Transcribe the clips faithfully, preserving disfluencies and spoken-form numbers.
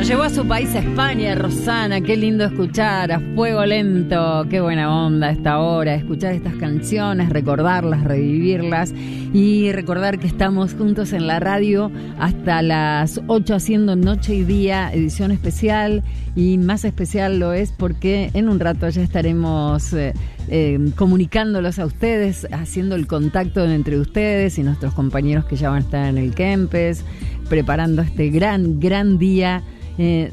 Nos llevó a su país, a España, Rosana. Qué lindo escuchar a Fuego Lento. Qué buena onda esta hora, escuchar estas canciones, recordarlas, revivirlas y recordar que estamos juntos en la radio hasta las ocho haciendo Noche y Día, edición especial. Y más especial lo es porque en un rato ya estaremos eh, eh, comunicándolos a ustedes, haciendo el contacto entre ustedes y nuestros compañeros que ya van a estar en el Kempes, preparando este gran, gran día Eh,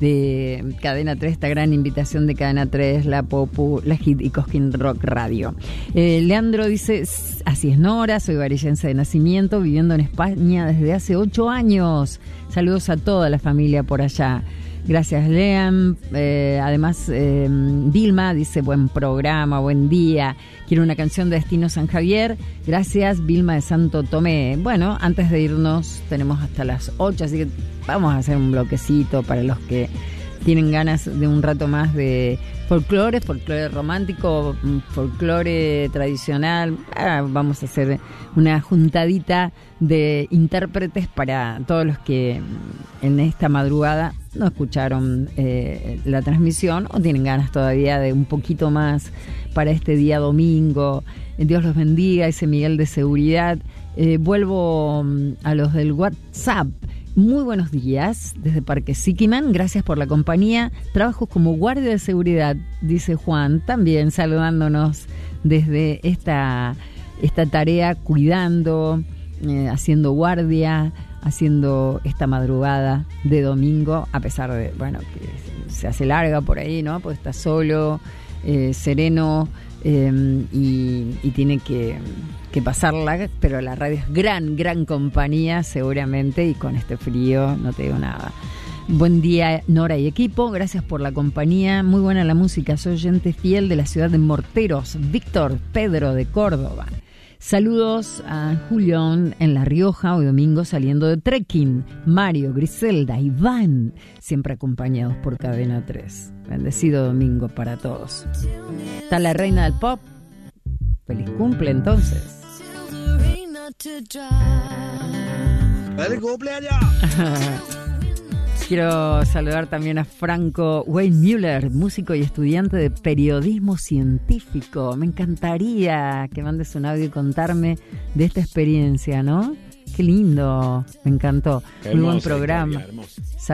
de Cadena tres, esta gran invitación de Cadena tres, La Popu, La Hit y Cosquín Rock Radio. Eh, Leandro dice, así es Nora, soy varillense de nacimiento, viviendo en España desde hace ocho años. Saludos a toda la familia por allá. Gracias, Lean. Eh, además, eh, Vilma dice, buen programa, buen día. Quiero una canción de Destino San Javier. Gracias, Vilma de Santo Tomé. Bueno, antes de irnos, tenemos hasta las ocho, así que vamos a hacer un bloquecito para los que tienen ganas de un rato más de folclore, folclore romántico, folclore tradicional. Ah, vamos a hacer una juntadita de intérpretes para todos los que en esta madrugada no escucharon eh, la transmisión o tienen ganas todavía de un poquito más para este día domingo. Dios los bendiga, dice Miguel de Seguridad. Eh, vuelvo a los del WhatsApp. Muy buenos días desde Parque Siquiman, gracias por la compañía. Trabajo como guardia de seguridad, dice Juan, también saludándonos desde esta, esta tarea, cuidando, eh, haciendo guardia, haciendo esta madrugada de domingo, a pesar de, bueno, que se hace larga por ahí, ¿no? Pues está solo, eh, sereno, eh, y, y tiene que... que pasarla, pero la radio es gran, gran compañía seguramente, y con este frío no te digo nada. Buen día, Nora y equipo, gracias por la compañía, muy buena la música, soy oyente fiel de la ciudad de Morteros, Víctor Pedro de Córdoba. Saludos a Julián en La Rioja, hoy domingo saliendo de trekking, Mario, Griselda, Iván, siempre acompañados por Cadena tres. Bendecido domingo para todos. Está la reina del pop. Feliz cumple entonces. ¡Feliz cumpleaños! Quiero saludar también a Franco Wayne Müller, músico y estudiante de periodismo científico. Me encantaría que mandes un audio y contarme de esta experiencia, ¿no? Qué lindo, me encantó. Qué Muy buen programa.